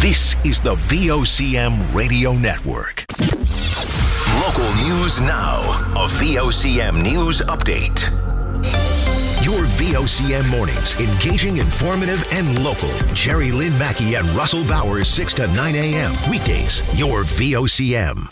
This is the VOCM Radio Network. Local news now. A VOCM News Update. Your VOCM mornings, engaging, informative, and local. Jerry Lynn Mackey and Russell Bowers, 6 to 9 a.m. Weekdays, your VOCM.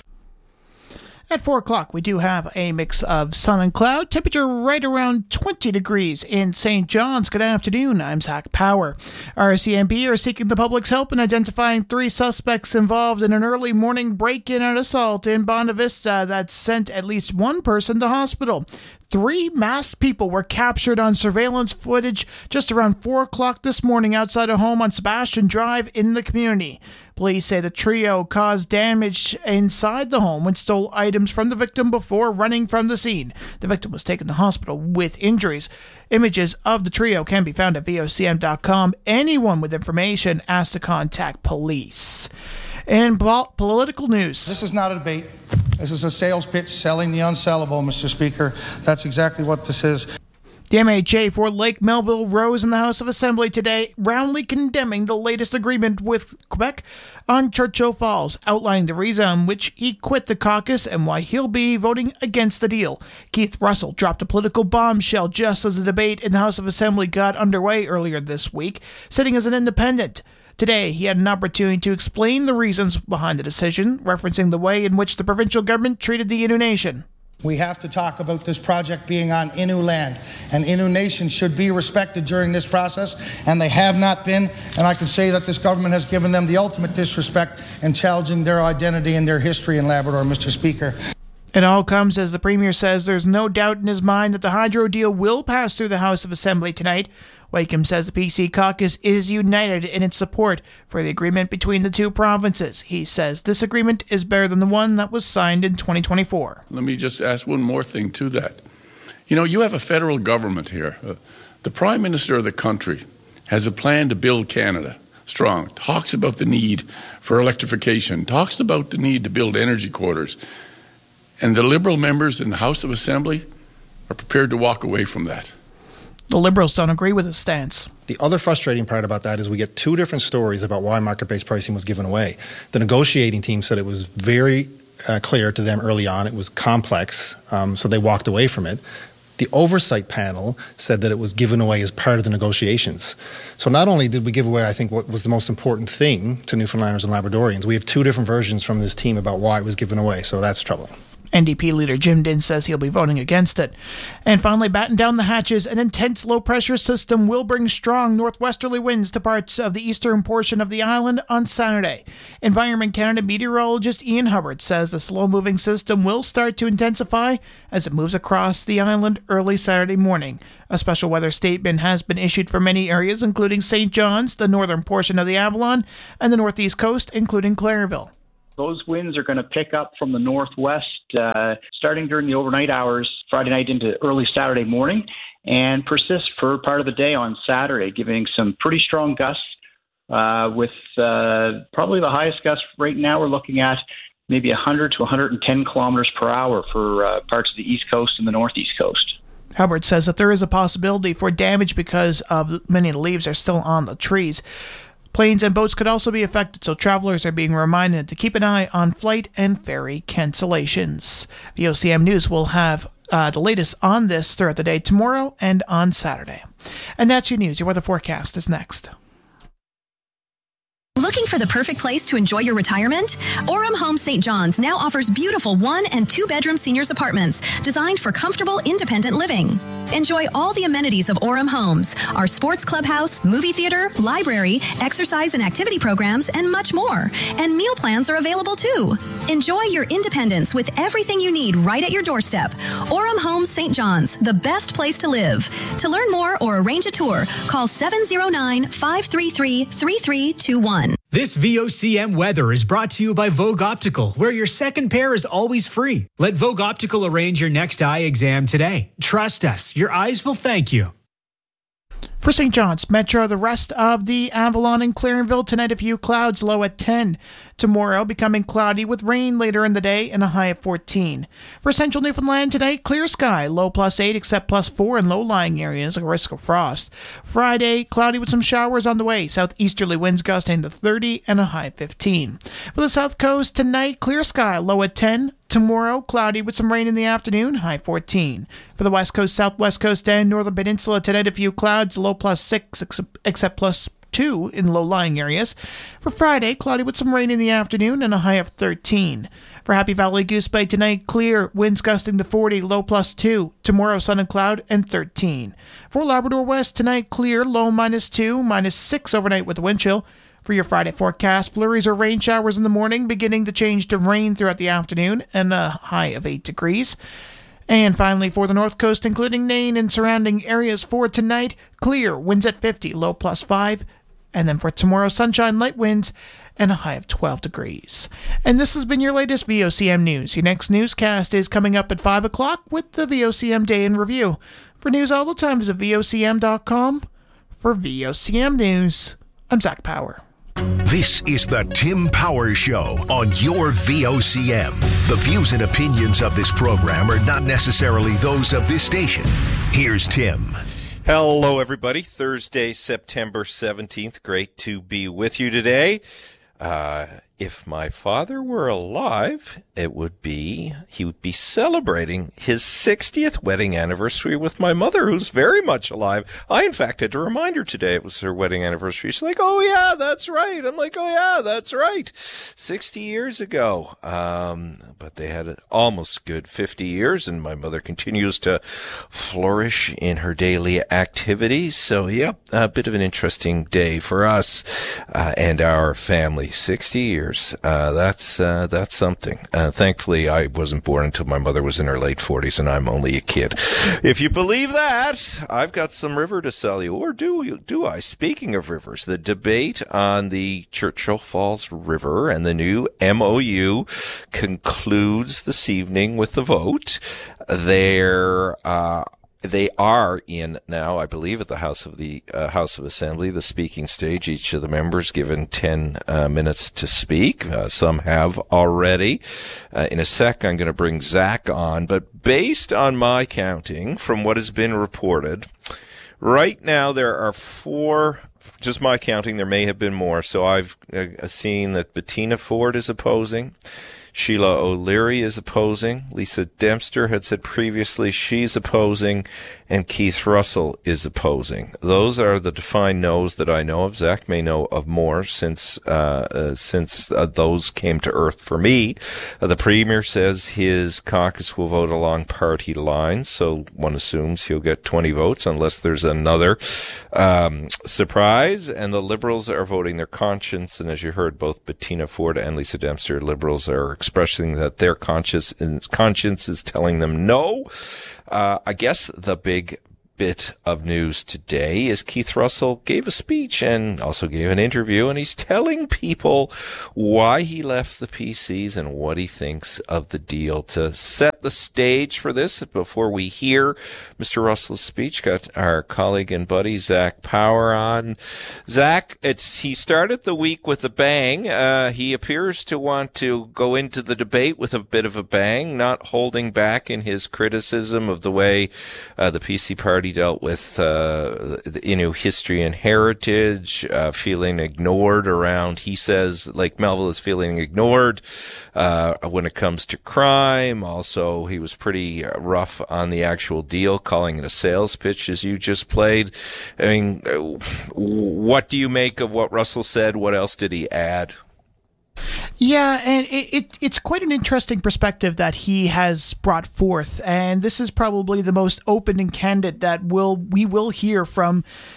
At 4 o'clock, we do have a mix of sun and cloud. Temperature right around 20 degrees in St. John's. Good afternoon. I'm Zach Power. RCMP are seeking the public's help in identifying 3 suspects involved in an early morning break-in and assault in Bonavista that sent at least one person to hospital. 3 masked people were captured on surveillance footage just around 4 o'clock this morning outside a home on Sebastian Drive in the community. Police say the trio caused damage inside the home and stole items from the victim before running from the scene. The victim was taken to hospital with injuries. Images of the trio can be found at vocm.com. Anyone with information asked to contact police. In political news. This is not a debate. This is a sales pitch selling the unsellable, Mr. Speaker. That's exactly what this is. The MHA for Lake Melville rose in the House of Assembly today, roundly condemning the latest agreement with Quebec on Churchill Falls, outlining the reason on which he quit the caucus and why he'll be voting against the deal. Keith Russell dropped a political bombshell just as the debate in the House of Assembly got underway earlier this week, sitting as an independent. Today, he had an opportunity to explain the reasons behind the decision, referencing the way in which the provincial government treated the Innu Nation. We have to talk about this project being on Innu land, and Innu Nation should be respected during this process, and they have not been, and I can say that this government has given them the ultimate disrespect in challenging their identity and their history in Labrador, Mr. Speaker. It all comes as the Premier says there's no doubt in his mind that the hydro deal will pass through the House of Assembly tonight. Wakeham says the PC caucus is united in its support for the agreement between the 2 provinces. He says this agreement is better than the one that was signed in 2024. Let me just ask one more thing to that. You know, you have a federal government here. The Prime Minister of the country has a plan to build Canada strong, talks about the need for electrification, talks about the need to build energy corridors. And the Liberal members in the House of Assembly are prepared to walk away from that. The Liberals don't agree with his stance. The other frustrating part about that is we get 2 different stories about why market-based pricing was given away. The negotiating team said it was very clear to them early on. It was complex, so they walked away from it. The oversight panel said that it was given away as part of the negotiations. So not only did we give away, I think, what was the most important thing to Newfoundlanders and Labradorians, we have 2 different versions from this team about why it was given away, so that's troubling. NDP leader Jim Dinn says he'll be voting against it. And finally, batten down the hatches. An intense low-pressure system will bring strong northwesterly winds to parts of the eastern portion of the island on Saturday. Environment Canada meteorologist Ian Hubbard says the slow-moving system will start to intensify as it moves across the island early Saturday morning. A special weather statement has been issued for many areas, including St. John's, the northern portion of the Avalon, and the northeast coast, including Clairville. Those winds are going to pick up from the northwest starting during the overnight hours, Friday night into early Saturday morning, and persist for part of the day on Saturday, giving some pretty strong gusts with probably the highest gust right now we're looking at maybe 100 to 110 kilometers per hour for parts of the east coast and the northeast coast. Hubbard says that there is a possibility for damage because of many of the leaves are still on the trees. Planes and boats could also be affected, so travelers are being reminded to keep an eye on flight and ferry cancellations. VOCM News will have the latest on this throughout the day tomorrow and on Saturday. And that's your news. Your weather forecast is next. Looking for the perfect place to enjoy your retirement? Orem Homes St. John's now offers beautiful 1- and 2-bedroom seniors apartments designed for comfortable, independent living. Enjoy all the amenities of Orem Homes, our sports clubhouse, movie theater, library, exercise and activity programs, and much more. And meal plans are available too. Enjoy your independence with everything you need right at your doorstep. Orem Homes St. John's, the best place to live. To learn more or arrange a tour, call 709-533-3321. This VOCM weather is brought to you by Vogue Optical, where your second pair is always free. Let Vogue Optical arrange your next eye exam today. Trust us, your eyes will thank you. For St. John's Metro, the rest of the Avalon and Clarenville tonight, a few clouds, low at 10. Tomorrow, becoming cloudy with rain later in the day and a high of 14. For Central Newfoundland tonight, clear sky, low +8 except +4 in low-lying areas, a risk of frost. Friday, cloudy with some showers on the way. Southeasterly winds gusting to 30 and a high of 15. For the South Coast tonight, clear sky, low at 10. Tomorrow, cloudy with some rain in the afternoon, high 14. For the West Coast, Southwest Coast, and Northern Peninsula tonight, a few clouds, low +6 except +2 in low-lying areas. For Friday, cloudy with some rain in the afternoon and a high of 13. For Happy Valley Goose Bay tonight, clear, winds gusting to 40, low +2. Tomorrow, sun and cloud and 13. For Labrador West tonight, clear, low -2, -6 overnight with the wind chill. For your Friday forecast, flurries or rain showers in the morning, beginning to change to rain throughout the afternoon, and a high of 8 degrees. And finally, for the North Coast, including Nain and surrounding areas for tonight, clear, winds at 50, low +5. And then for tomorrow, sunshine, light winds, and a high of 12 degrees. And this has been your latest VOCM News. Your next newscast is coming up at 5 o'clock with the VOCM Day in Review. For news all the time, visit VOCM.com. For VOCM News, I'm Zach Power. This is the Tim Power Show on your VOCM. The views and opinions of this program are not necessarily those of this station. Here's Tim. Hello, everybody. Thursday, September 17th. Great to be with you today. If my father were alive, he would be celebrating his 60th wedding anniversary with my mother, who's very much alive. I, in fact, had to remind her today it was her wedding anniversary. She's like, oh, yeah, that's right. I'm like, oh, yeah, that's right. 60 years ago. But they had almost good 50 years, and my mother continues to flourish in her daily activities. So, yeah, a bit of an interesting day for us and our family. 60 years. That's something. Thankfully, I wasn't born until my mother was in her late 40s, and I'm only a kid. If you believe that, I've got some river to sell you, or do I? Speaking of rivers, the debate on the Churchill Falls River and the new MOU concludes this evening with the vote. They are in now, I believe, at the House of Assembly, the speaking stage. Each of the members given 10 minutes to speak. Some have already. In a sec, I'm going to bring Zach on. But based on my counting, from what has been reported, right now there are 4. Just my counting, there may have been more. So I've seen that Bettina Ford is opposing. Sheila O'Leary is opposing. Lisa Dempster had said previously she's opposing. And Keith Russell is opposing. Those are the defined no's that I know of. Zach may know of more since those came to earth for me. The Premier says his caucus will vote along party lines, so one assumes he'll get 20 votes unless there's another surprise. And the Liberals are voting their conscience, and as you heard, both Bettina Ford and Lisa Dempster, Liberals, are expressing that their conscience is telling them no. I guess the big bit of news today is Keith Russell gave a speech and also gave an interview, and he's telling people why he left the PCs and what he thinks of the deal. To set the stage for this, before we hear Mr. Russell's speech, got our colleague and buddy Zach Power on. Zach, he started the week with a bang. He appears to want to go into the debate with a bit of a bang, not holding back in his criticism of the way the PC party dealt with history and heritage, feeling ignored around, he says, Lake Melville is feeling ignored when it comes to crime. Also, he was pretty rough on the actual deal, calling it a sales pitch, as you just played. I mean, what do you make of what Russell said? What else did he add? Yeah, and it's quite an interesting perspective that he has brought forth, and this is probably the most open and candid that we will hear from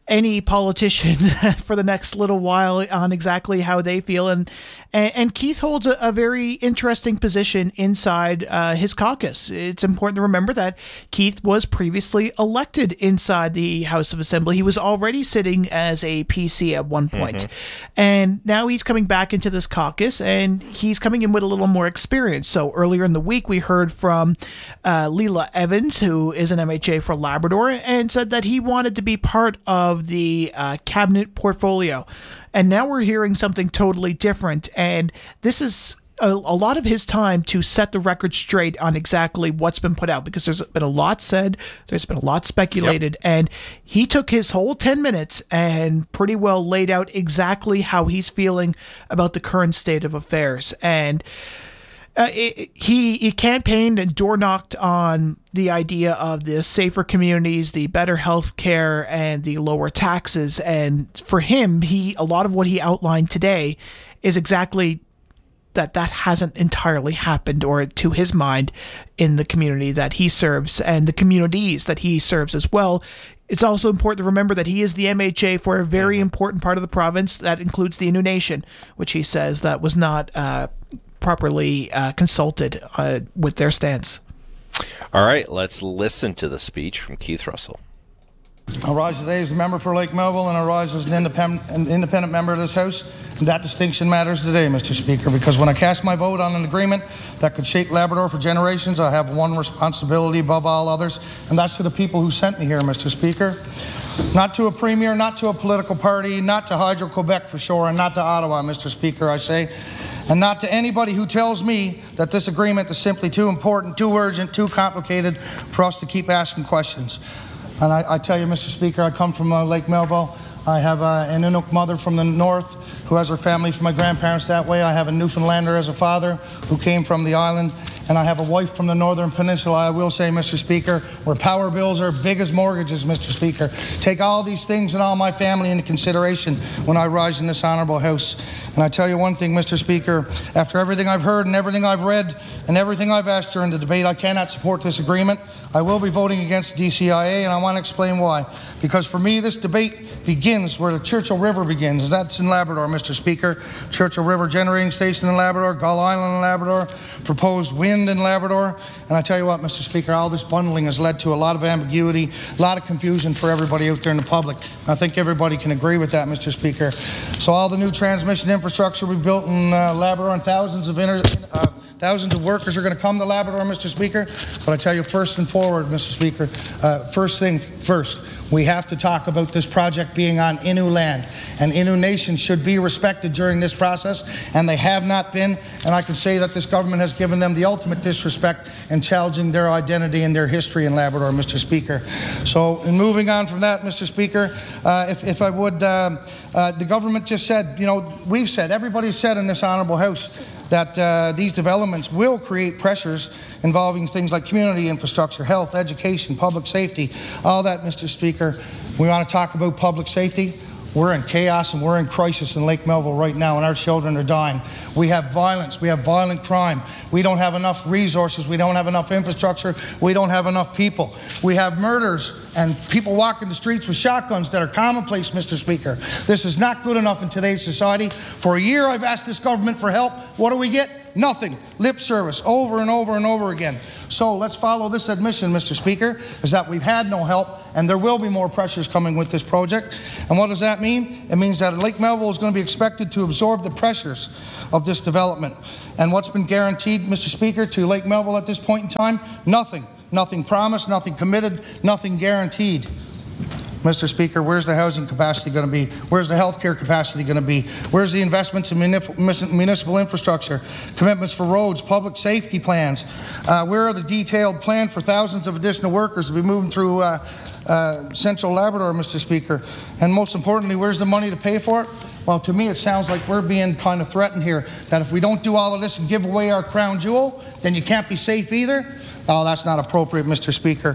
any politician for the next little while on exactly how they feel. And Keith holds a very interesting position inside his caucus. It's important to remember that Keith was previously elected inside the House of Assembly. He was already sitting as a PC at one point. And now he's coming back into this caucus, and he's coming in with a little more experience. So earlier in the week, we heard from Leela Evans, who is an MHA for Labrador, and said that he wanted to be part of the cabinet portfolio. And now we're hearing something totally different. And this is a lot of his time to set the record straight on exactly what's been put out, because there's been a lot said, there's been a lot speculated, and he took his whole 10 minutes and pretty well laid out exactly how he's feeling about the current state of affairs. And he campaigned and door knocked on the idea of the safer communities, the better health care, and the lower taxes. And for him, a lot of what he outlined today is exactly that hasn't entirely happened, or to his mind, in the community that he serves and the communities that he serves as well. It's also important to remember that he is the MHA for a very important part of the province that includes the Innu Nation, which he says that was not properly consulted with their stance. All right, let's listen to the speech from Keith Russell. I rise today as a member for Lake Melville, and I rise as an independent member of this House. And that distinction matters today, Mr. Speaker, because when I cast my vote on an agreement that could shape Labrador for generations, I have one responsibility above all others, and that's to the people who sent me here, Mr. Speaker. Not to a premier, not to a political party, not to Hydro-Quebec for sure, and not to Ottawa, Mr. Speaker, I say. And not to anybody who tells me that this agreement is simply too important, too urgent, too complicated for us to keep asking questions. And I tell you, Mr. Speaker, I come from Lake Melville. I have an Inuk mother from the north who has her family from my grandparents that way. I have a Newfoundlander as a father who came from the island. And I have a wife from the Northern Peninsula, I will say, Mr. Speaker, where power bills are big as mortgages, Mr. Speaker. Take all these things and all my family into consideration when I rise in this honourable House. And I tell you one thing, Mr. Speaker, after everything I've heard and everything I've read and everything I've asked during the debate, I cannot support this agreement. I will be voting against DCIA, and I want to explain why. Because for me, this debate begins where the Churchill River begins. That's in Labrador, Mr. Speaker. Churchill River Generating Station in Labrador, Gull Island in Labrador, proposed wind in Labrador. And I tell you what, Mr. Speaker, all this bundling has led to a lot of ambiguity, a lot of confusion for everybody out there in the public. I think everybody can agree with that, Mr. Speaker. So all the new transmission infrastructure we built in Labrador, and thousands of workers are going to come to Labrador, Mr. Speaker. But I tell you, first and forward, Mr. Speaker, first thing first, we have to talk about this project being on Innu land. And Innu Nation should be respected during this process, and they have not been. And I can say that this government has given them the ultimate disrespect in challenging their identity and their history in Labrador, Mr. Speaker. So, in moving on from that, Mr. Speaker, if I would, the government just said, we've said, everybody's said in this honourable House that these developments will create pressures involving things like community infrastructure, health, education, public safety, all that, Mr. Speaker. We want to talk about public safety. We're in chaos and we're in crisis in Lake Melville right now, and our children are dying. We have violence. We have violent crime. We don't have enough resources. We don't have enough infrastructure. We don't have enough people. We have murders and people walking the streets with shotguns that are commonplace, Mr. Speaker. This is not good enough in today's society. For a year, I've asked this government for help. What do we get? Nothing. Lip service over and over and over again. So let's follow this admission, Mr. Speaker, is that we've had no help, and there will be more pressures coming with this project. And what does that mean? It means that Lake Melville is going to be expected to absorb the pressures of this development. And what's been guaranteed, Mr. Speaker, to Lake Melville at this point in time? Nothing. Nothing promised, nothing committed, nothing guaranteed. Mr. Speaker, where's the housing capacity going to be? Where's the healthcare capacity going to be? Where's the investments in municipal infrastructure, commitments for roads, public safety plans? Where are the detailed plan for thousands of additional workers to be moving through central Labrador, Mr. Speaker? And most importantly, where's the money to pay for it? Well, to me, it sounds like we're being kind of threatened here, that if we don't do all of this and give away our crown jewel, then you can't be safe either. Oh, that's not appropriate, Mr. Speaker.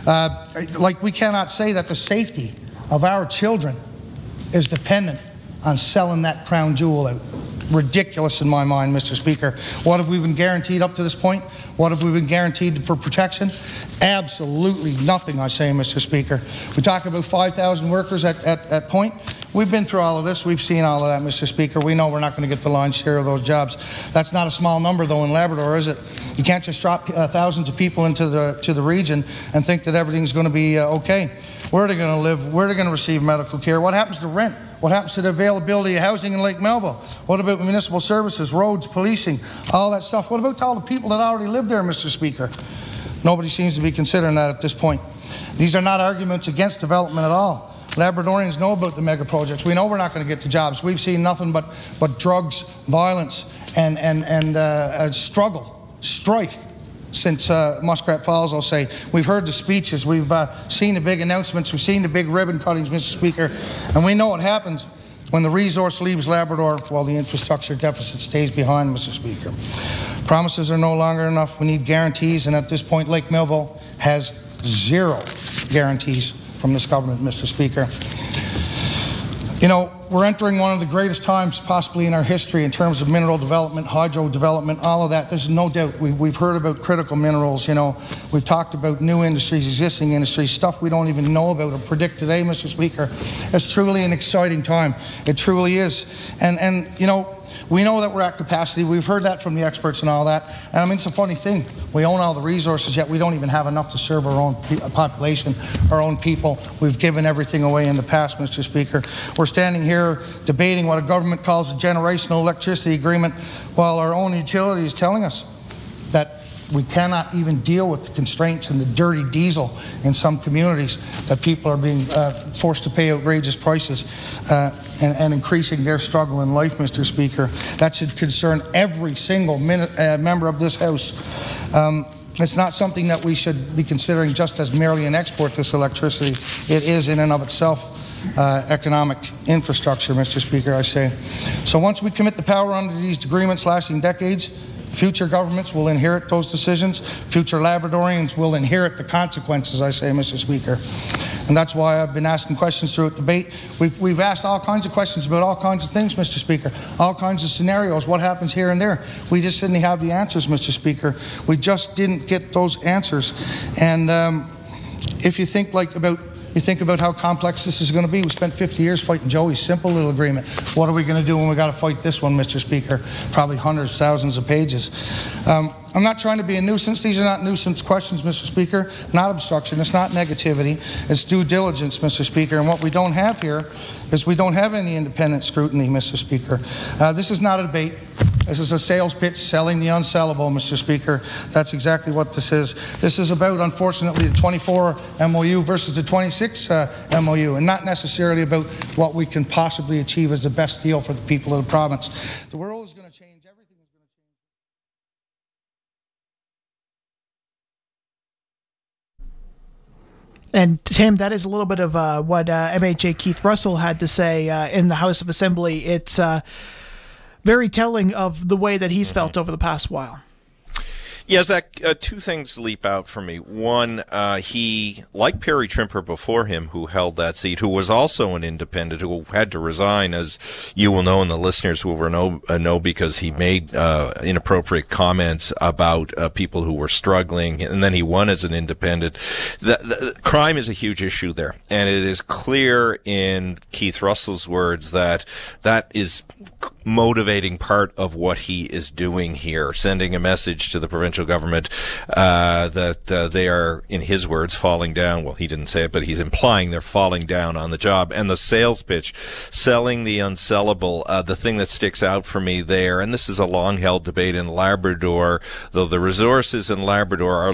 We cannot say that the safety of our children is dependent on selling that crown jewel out. Ridiculous in my mind, Mr. Speaker. What have we been guaranteed up to this point? What have we been guaranteed for protection? Absolutely nothing, I say, Mr. Speaker. We talk about 5,000 workers at Point. We've been through all of this. We've seen all of that, Mr. Speaker. We know we're not going to get the lion's share of those jobs. That's not a small number, though, in Labrador, is it? You can't just drop thousands of people into the region and think that everything's going to be okay. Where are they going to live? Where are they going to receive medical care? What happens to rent? What happens to the availability of housing in Lake Melville? What about municipal services, roads, policing, all that stuff? What about all the people that already live there, Mr. Speaker? Nobody seems to be considering that at this point. These are not arguments against development at all. Labradorians know about the mega projects. We know we're not going to get the jobs. We've seen nothing but drugs, violence, and struggle, strife since Muskrat Falls, I'll say. We've heard the speeches. We've seen the big announcements. We've seen the big ribbon cuttings, Mr. Speaker. And we know what happens when the resource leaves Labrador while the infrastructure deficit stays behind, Mr. Speaker. Promises are no longer enough. We need guarantees, and at this point, Lake Melville has zero guarantees from this government, Mr. Speaker. You know, we're entering one of the greatest times possibly in our history in terms of mineral development, hydro development, all of that. There's no doubt. We've heard about critical minerals, you know. We've talked about new industries, existing industries, stuff we don't even know about or predict today, Mr. Speaker. It's truly an exciting time. It truly is. And you know, we know that we're at capacity. We've heard that from the experts and all that. And I mean, it's a funny thing. We own all the resources, yet we don't even have enough to serve our own population, our own people. We've given everything away in the past, Mr. Speaker. We're standing here debating what a government calls a generational electricity agreement, while our own utility is telling us that we cannot even deal with the constraints and the dirty diesel in some communities, that people are being forced to pay outrageous prices and increasing their struggle in life, Mr. Speaker. That should concern every single member of this House. It's not something that we should be considering just as merely an export, this electricity. It is in and of itself economic infrastructure, Mr. Speaker, I say. So once we commit the power under these agreements lasting decades, future governments will inherit those decisions. Future Labradorians will inherit the consequences, I say, Mr. Speaker. And that's why I've been asking questions throughout the debate. We've asked all kinds of questions about all kinds of things, Mr. Speaker, all kinds of scenarios, what happens here and there. We just didn't have the answers, Mr. Speaker. We just didn't get those answers. And if you think about how complex this is going to be. We spent 50 years fighting Joey's simple little agreement. What are we going to do when we got to fight this one, Mr. Speaker? Probably hundreds, thousands of pages. I'm not trying to be a nuisance. These are not nuisance questions, Mr. Speaker. Not obstruction. It's not negativity. It's due diligence, Mr. Speaker. And what we don't have here is we don't have any independent scrutiny, Mr. Speaker. This is not a debate. This is a sales pitch selling the unsellable, Mr. Speaker. That's exactly what this is. This is about, unfortunately, the 24 MOU versus the 26 MOU, and not necessarily about what we can possibly achieve as the best deal for the people of the province. The world is going to change. Everything is going to change. And Tim, that is a little bit of what MHA Keith Russell had to say in the House of Assembly. It's very telling of the way that he's felt over the past while. Yeah, Zach, two things leap out for me. One, he, like Perry Trimper before him, who held that seat, who was also an independent, who had to resign, as you will know and the listeners will know because he made inappropriate comments about people who were struggling, and then he won as an independent. The crime is a huge issue there, and it is clear in Keith Russell's words that that is motivating part of what he is doing here, sending a message to the provincial government that they are, in his words, falling down. Well, he didn't say it, but he's implying they're falling down on the job. And the sales pitch, selling the unsellable, the thing that sticks out for me there, and this is a long-held debate in Labrador, though the resources in Labrador are